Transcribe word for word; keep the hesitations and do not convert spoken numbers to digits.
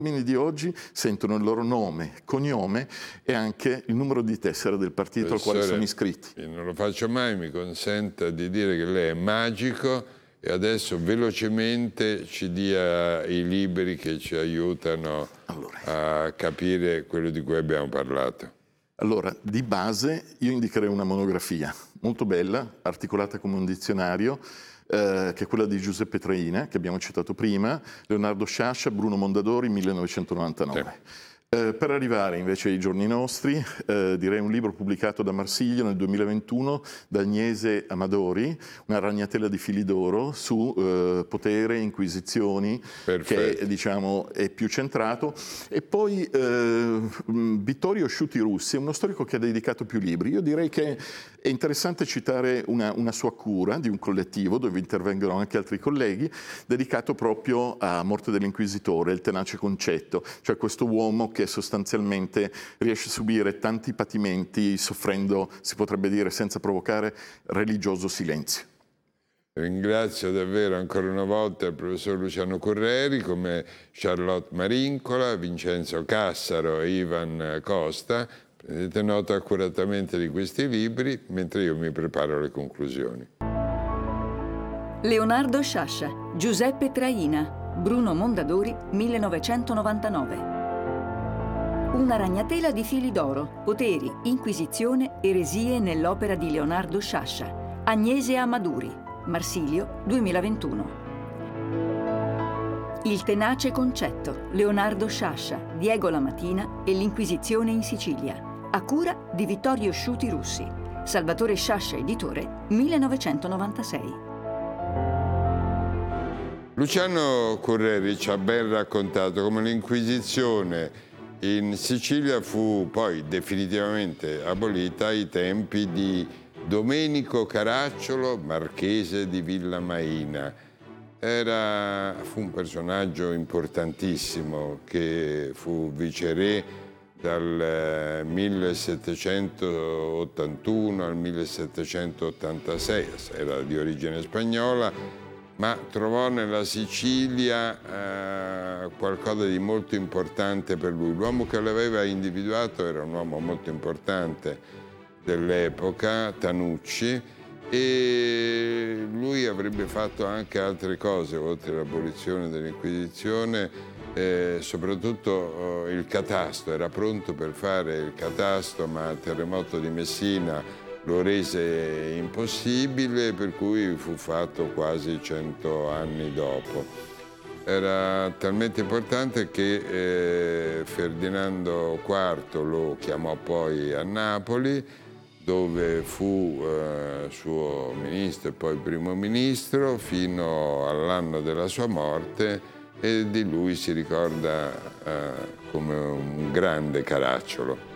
I bambini di oggi sentono il loro nome, cognome e anche il numero di tessera del partito al quale sono iscritti. Io non lo faccio mai, mi consenta di dire che lei è magico e adesso velocemente ci dia i libri che ci aiutano allora. a capire quello di cui abbiamo parlato. Allora, di base io indicherei una monografia molto bella, articolata come un dizionario, eh, che è quella di Giuseppe Traina, che abbiamo citato prima, Leonardo Sciascia, Bruno Mondadori, millenovecentonovantanove. Sì. Eh, per arrivare invece ai giorni nostri, eh, direi un libro pubblicato da Marsilio nel duemilaventuno da Agnese Amadori, una ragnatela di fili d'oro su eh, potere, inquisizioni, Perfetto. che diciamo è più centrato. E poi eh, Vittorio Sciuti Russi è uno storico che ha dedicato più libri. Io direi che è interessante citare una, una sua cura di un collettivo dove intervengono anche altri colleghi, dedicato proprio a Morte dell'Inquisitore, il tenace concetto, cioè questo uomo che sostanzialmente riesce a subire tanti patimenti soffrendo, si potrebbe dire, senza provocare religioso silenzio. Ringrazio davvero ancora una volta il professor Luciano Correri, come Charlotte Marincola, Vincenzo Cassaro e Ivan Costa. Prendete nota accuratamente di questi libri mentre io mi preparo le conclusioni. Leonardo Sciascia, Giuseppe Traina, Bruno Mondadori, millenovecentonovantanove. Una ragnatela di fili d'oro, poteri, inquisizione, eresie nell'opera di Leonardo Sciascia. Agnese Amaduri, Marsilio, duemilaventuno. Il tenace concetto, Leonardo Sciascia, Diego Lamatina e l'Inquisizione in Sicilia, a cura di Vittorio Sciuti Russi. Salvatore Sciascia, editore, millenovecentonovantasei. Luciano Correri ci ha ben raccontato come l'Inquisizione in Sicilia fu poi definitivamente abolita ai tempi di Domenico Caracciolo, marchese di Villamaina. Era, fu un personaggio importantissimo che fu viceré dal millesettecentottantuno al millesettecentottantasei, era di origine spagnola, ma trovò nella Sicilia eh, qualcosa di molto importante per lui. L'uomo che l'aveva individuato era un uomo molto importante dell'epoca, Tanucci, e lui avrebbe fatto anche altre cose, oltre all'abolizione dell'Inquisizione, eh, soprattutto eh, il catasto. Era pronto per fare il catasto, ma il terremoto di Messina lo rese impossibile, per cui fu fatto quasi cento anni dopo. Era talmente importante che eh, Ferdinando quarto lo chiamò poi a Napoli, dove fu eh, suo ministro e poi primo ministro fino all'anno della sua morte, e di lui si ricorda eh, come un grande Caracciolo.